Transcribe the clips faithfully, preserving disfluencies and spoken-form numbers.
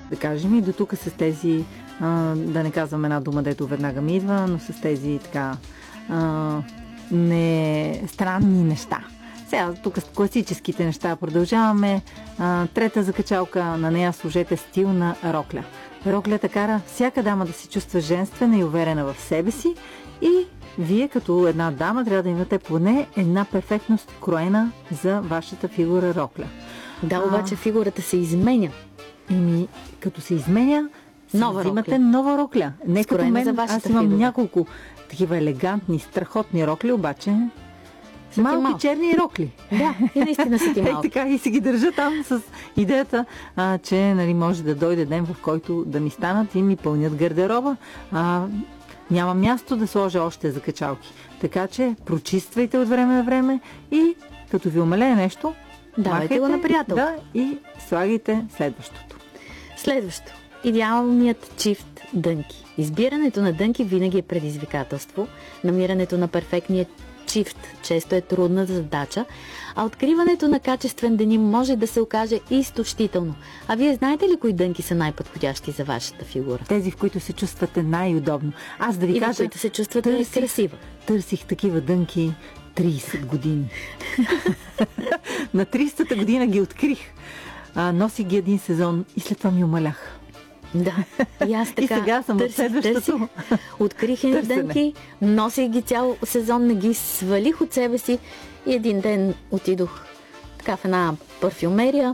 да кажем, и до тук с тези, а, да не казвам една дума, дето веднага ми идва, но с тези така а, не странни неща. Сега тук с класическите неща продължаваме. А, трета закачалка, на нея сложете стилна рокля. Роклята кара всяка дама да се чувства женствена и уверена в себе си и вие като една дама трябва да имате поне една перфектно скроена за вашата фигура рокля. Да, обаче а, фигурата се изменя. Ими, като се изменя, нова взимате рокля. нова рокля. Не като мен, за аз имам фигура. няколко такива елегантни, страхотни рокли, обаче са малки малки черни рокли. Да, и наистина са ти малки. Е, така и си ги държа там с идеята, а, че нали, може да дойде ден, в който да ми станат и ми пълнят гардероба. А, няма място да сложа още закачалки. Така че прочиствайте от време на време и като ви умалее нещо, давайте го на приятел. Да, и слагайте следващото. Следващо. Идеалният чифт дънки. Избирането на дънки винаги е предизвикателство. Намирането на перфектния чифт често е трудна задача, а откриването на качествен деним може да се окаже изтощително. А вие знаете ли кои дънки са най-подходящи за вашата фигура? Тези, в които се чувствате най-удобно. Аз да ви и кажа, в които се чувствате търсих, красива. Търсих такива дънки трийсет години. На трийсетата година ги открих. А, носих ги един сезон и след това ми умалях. Да, и аз така. И сега съм в следващото. Открих едни дънки, носих ги цял сезон, не ги свалих от себе си и един ден отидох така в една парфюмерия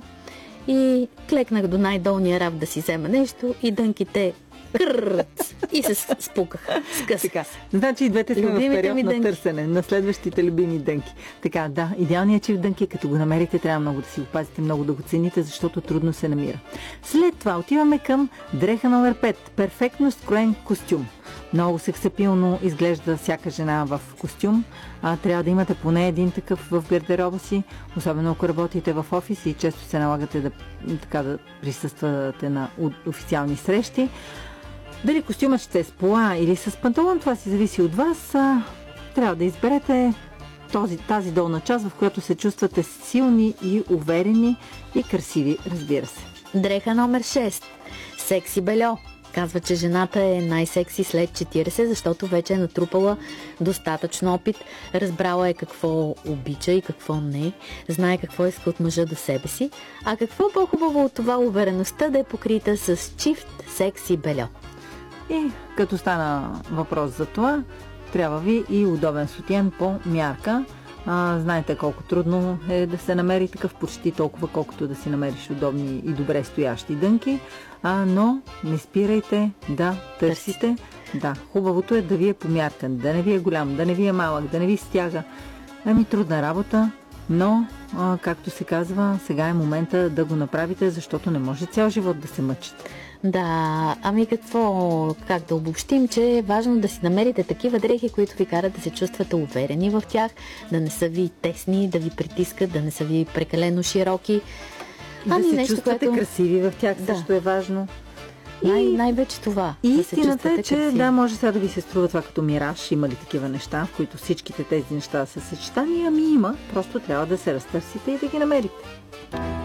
и клекнах до най-долния раф да си взема нещо и дънките кррррц и се спукаха. Така. Значи и двете сме в период на дънки. търсене на следващите любими дънки. Така, да, идеалният чифт дънки, като го намерите, трябва много да си го пазите, много да го цените, защото трудно се намира. След това отиваме към дреха номер пет. Перфектно скроен костюм. Много сексапилно изглежда всяка жена в костюм. А, трябва да имате поне един такъв в гардероба си, особено ако работите в офис и често се налагате да, така, да присъствате на официални срещи. Дали костюмът ще е с пола или с панталон, това си зависи от вас. А, трябва да изберете този, тази долна част, в която се чувствате силни и уверени и красиви, разбира се. Дреха номер шест. Секси бельо. Казва, че жената е най-секси след четирийсет, защото вече е натрупала достатъчно опит, разбрала е какво обича и какво не, знае какво иска от мъжа до себе си, а какво по-хубаво от това увереността да е покрита с чифт секси бельо. И като стана въпрос за това, трябва ви и удобен сутиен по мярка. А, знаете колко трудно е да се намери такъв, почти толкова колкото да си намериш удобни и добре стоящи дънки, а, но не спирайте да търсите. Да, хубавото е да ви е по мярка, да не ви е голям, да не ви е малък, да не ви стяга. Ами трудна работа, но а, както се казва, сега е момента да го направите, защото не може цял живот да се мъчите. Да, ами какво, как да обобщим, че е важно да си намерите такива дрехи, които ви карат да се чувствате уверени в тях, да не са ви тесни, да ви притискат, да не са ви прекалено широки. Ами да се нещо, чувствате което... красиви в тях, да. Също е важно. Най- най-вече това. И да истината е, че красиви. Да, може сега да ви се струва това като мираж. Има ли такива неща, в които всичките тези неща са съчетани? Ами има. Просто трябва да се разтърсите и да ги намерите.